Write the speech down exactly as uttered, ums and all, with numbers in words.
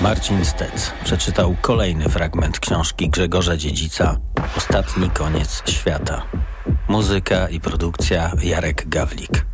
Marcin Stec przeczytał kolejny fragment książki Grzegorza Dziedzica „Ostatni koniec świata”. Muzyka i produkcja Jarek Gawlik.